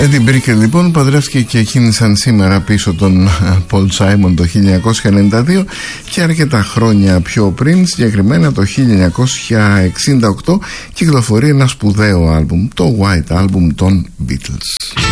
Eddie Brickell λοιπόν παντρεύτηκε και κίνησαν σήμερα πίσω τον Paul Simon το 1992 και αρκετά χρόνια πιο πριν, συγκεκριμένα το 1968, κυκλοφορεί ένα σπουδαίο άλμπουμ, το White Album των Beatles.